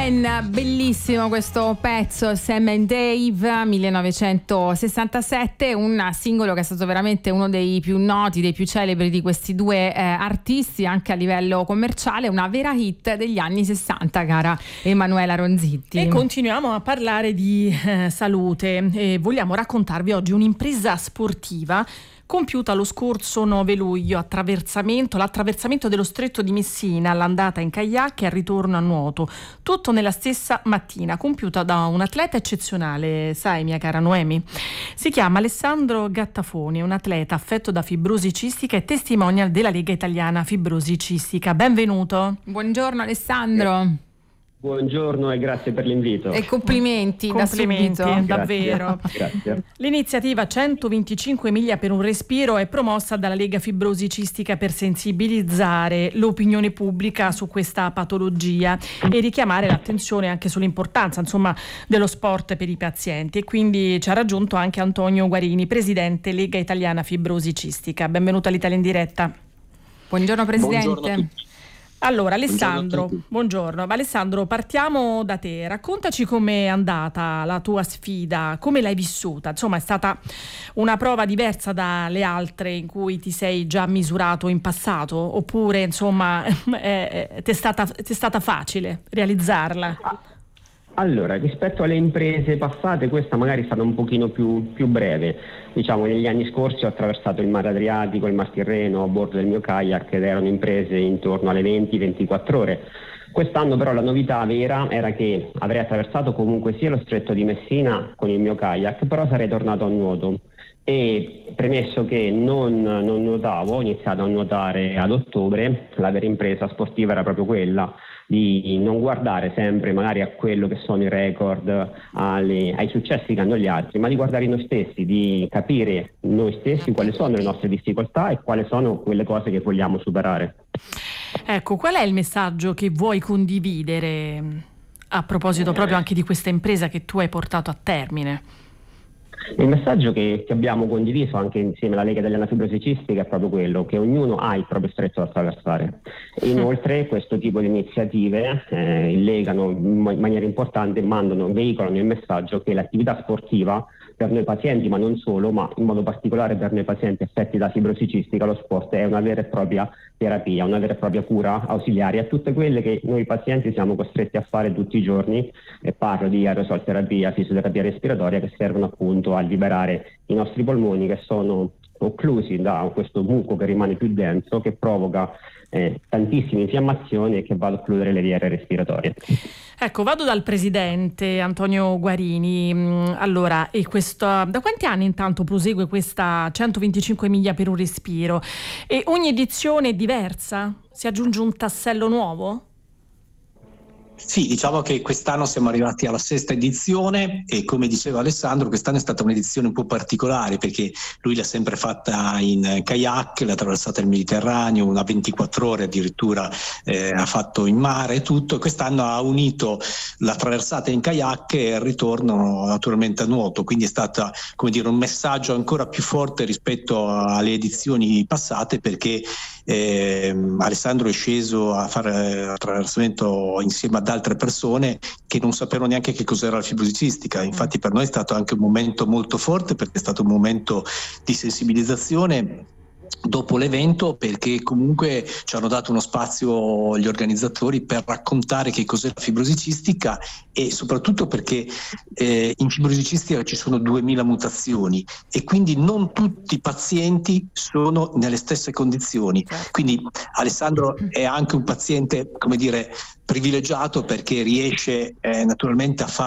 Ben, bellissimo questo pezzo, Sam and Dave 1967, un singolo che è stato veramente uno dei più noti, dei più celebri di questi due artisti anche a livello commerciale, una vera hit degli anni 60, cara Emanuela Ronzitti. E continuiamo a parlare di salute e vogliamo raccontarvi oggi un'impresa sportiva compiuta lo scorso 9 luglio, l'attraversamento dello stretto di Messina all'andata in kayak e al ritorno a nuoto, tutto nella stessa mattina, compiuta da un atleta eccezionale, sai mia cara Noemi? Si chiama Alessandro Gattafoni, un atleta affetto da fibrosi cistica e testimonial della Lega Italiana Fibrosi Cistica. Benvenuto. Buongiorno Alessandro. Buongiorno e grazie per l'invito. E complimenti da subito. Davvero. Grazie. L'iniziativa 125 miglia per un respiro è promossa dalla Lega Fibrosi Cistica per sensibilizzare l'opinione pubblica su questa patologia e richiamare l'attenzione anche sull'importanza, dello sport per i pazienti. E quindi ci ha raggiunto anche Antonio Guarini, presidente Lega Italiana Fibrosi Cistica. Benvenuto all'Italia in diretta. Buongiorno presidente. Buongiorno a tutti. Allora Alessandro, buongiorno. Alessandro, partiamo da te. Raccontaci com'è andata la tua sfida, come l'hai vissuta. Insomma, è stata una prova diversa dalle altre in cui ti sei già misurato in passato, oppure ti è stata facile realizzarla? Allora, rispetto alle imprese passate, questa magari è stata un pochino più breve. Diciamo, negli anni scorsi ho attraversato il Mar Adriatico, il Mar Tirreno a bordo del mio kayak ed erano imprese intorno alle 20-24 ore. Quest'anno però la novità vera era che avrei attraversato comunque sia lo stretto di Messina con il mio kayak, però sarei tornato a nuoto. E premesso che non nuotavo, ho iniziato a nuotare ad ottobre, la vera impresa sportiva era proprio quella di non guardare sempre magari a quello che sono i record, ai successi che hanno gli altri, ma di guardare noi stessi, di capire noi stessi quali sono le nostre difficoltà e quali sono quelle cose che vogliamo superare. Ecco, qual è il messaggio che vuoi condividere a proposito proprio anche di questa impresa che tu hai portato a termine? Il messaggio che abbiamo condiviso anche insieme alla Lega Italiana Fibrosi Cistica è proprio quello che ognuno ha il proprio stretto da attraversare. Inoltre questo tipo di iniziative legano in maniera importante, veicolano il messaggio che l'attività sportiva per noi pazienti, ma non solo, ma in modo particolare per noi pazienti affetti da fibrosi cistica, lo sport è una vera e propria terapia, una vera e propria cura ausiliare a tutte quelle che noi pazienti siamo costretti a fare tutti i giorni, e parlo di aerosol terapia, fisioterapia respiratoria, che servono appunto a liberare i nostri polmoni che sono occlusi da questo muco che rimane più denso, che provoca tantissime infiammazioni e che va ad occludere le vie respiratorie. Ecco, vado dal presidente Antonio Guarini. Allora, da quanti anni intanto prosegue questa 125 miglia per un respiro? E ogni edizione è diversa? Si aggiunge un tassello nuovo? Sì, diciamo che quest'anno siamo arrivati alla 6ª edizione e, come diceva Alessandro, quest'anno è stata un'edizione un po' particolare perché lui l'ha sempre fatta in kayak, l'ha attraversata il Mediterraneo, una 24 ore addirittura ha fatto in mare e tutto. Quest'anno ha unito la traversata in kayak e il ritorno naturalmente a nuoto, quindi è stata, come dire, un messaggio ancora più forte rispetto alle edizioni passate, perché Alessandro è sceso a fare attraversamento insieme ad altre persone che non sapevano neanche che cos'era la fibrosi cistica. Infatti per noi è stato anche un momento molto forte, perché è stato un momento di sensibilizzazione dopo l'evento, perché comunque ci hanno dato uno spazio gli organizzatori per raccontare che cos'è la fibrosi cistica e soprattutto perché in fibrosi cistica ci sono 2000 mutazioni e quindi non tutti i pazienti sono nelle stesse condizioni. Quindi Alessandro è anche un paziente, come dire, privilegiato, perché riesce naturalmente a fare